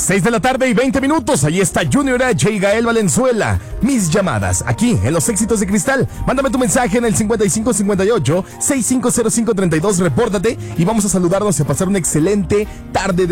6 de la tarde y 20 minutos. Ahí está Junior H y Gael Valenzuela. Mis llamadas, aquí en Los Éxitos de Cristal. Mándame tu mensaje en el 5558-650532. Repórtate y vamos a saludarnos y a pasar una excelente tarde de